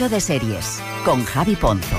Capricho de Series, con Javi Ponzo.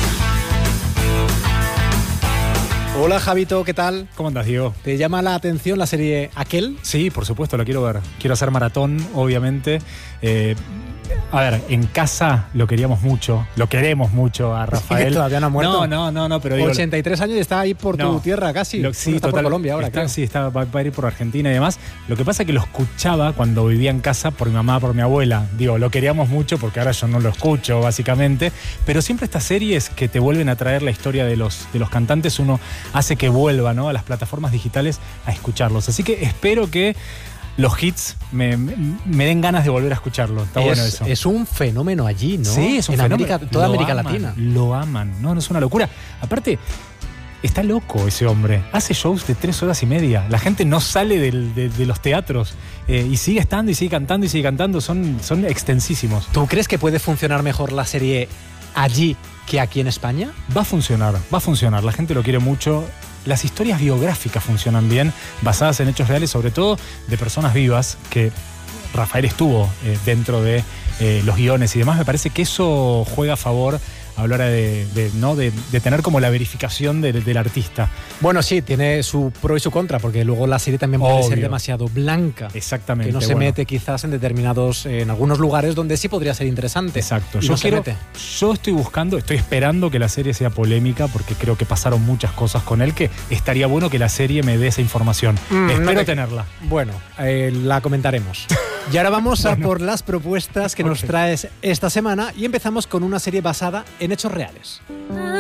Hola Javito, ¿qué tal? ¿Cómo andas, Diego? ¿Te llama la atención la serie Aquel? Sí, por supuesto, la quiero ver. Quiero hacer maratón, obviamente. A ver, en casa lo queremos mucho a Rafael. ¿Todavía no ha muerto? No, pero digo... 83 años y está ahí por tu tierra casi. Sí, está por Colombia ahora, claro. Sí, va a ir por Argentina y demás. Lo que pasa es que lo escuchaba cuando vivía en casa por mi mamá, por mi abuela. Digo, lo queríamos mucho porque ahora yo no lo escucho, básicamente. Pero siempre estas series que te vuelven a traer la historia de los cantantes, uno hace que vuelva, ¿no?, a las plataformas digitales a escucharlos. Así que espero que los hits me den ganas de volver a escucharlo. Está bueno eso. Es un fenómeno allí, ¿no? Sí, es un fenómeno. Toda América Latina. Lo aman. No es una locura. Aparte, está loco ese hombre. Hace shows de 3 horas y media. La gente no sale de los teatros. Y sigue estando, y sigue cantando, y sigue cantando. Son extensísimos. ¿Tú crees que puede funcionar mejor la serie allí que aquí en España? Va a funcionar. La gente lo quiere mucho. Las historias biográficas funcionan bien, basadas en hechos reales, sobre todo de personas vivas, que Rafael estuvo dentro de los guiones y demás. Me parece que eso juega a favor a la hora de tener como la verificación del artista. Bueno, sí, tiene su pro y su contra, porque luego la serie también puede ser demasiado blanca. Exactamente. Que no se mete quizás en algunos lugares donde sí podría ser interesante. Exacto. Yo estoy esperando que la serie sea polémica, porque creo que pasaron muchas cosas con él, que estaría bueno que la serie me dé esa información. Espero tenerla. Bueno, la comentaremos. Y ahora vamos a por las propuestas que nos traes esta semana, y empezamos con una serie basada en hechos reales.